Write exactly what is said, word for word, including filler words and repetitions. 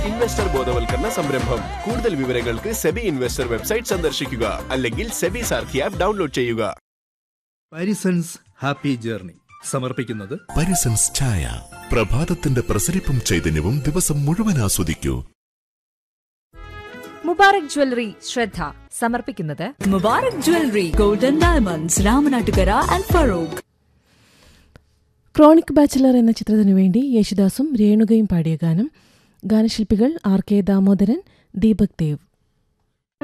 Investor ബോധവൽക്കരണ സംരംഭം. കൂടുതൽ വിവരങ്ങൾക്ക് സെബി ഇൻവെസ്റ്റർ വെബ്സൈറ്റ് സന്ദർശിക്കുക അല്ലെങ്കിൽ സെബി സാർഥി ആപ്പ് ഡൗൺലോഡ് ചെയ്യുക. പാരിസൺസ് ഹാപ്പി ജേർണി സമർപ്പിക്കുന്നത് പാരിസൺസ് ചായ. പ്രഭാതത്തിന്റെ പ്രസരിപ്പും ചൈതന്യവും ദിവസം മുഴുവൻ ആസ്വദിക്കൂ. മുബാറക് ജ്വല്ലറി ശ്രദ്ധ സമർപ്പിക്കുന്നത് Mubarak jewellery golden diamonds Ramanattukara and Farooq. Chronic bachelor എന്ന ചിത്രത്തിനു വേണ്ടി യേശുദാസും രേണുകയും പാടിയ ഗാനം. ഗാനശില്പികൾ ആർ കെ ദാമോദരൻ, ദീപക് ദേവ്.